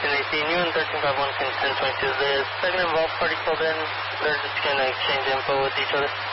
1318, you and 1351 can 1022. The second involved party called in. They're just going to exchange info with each other.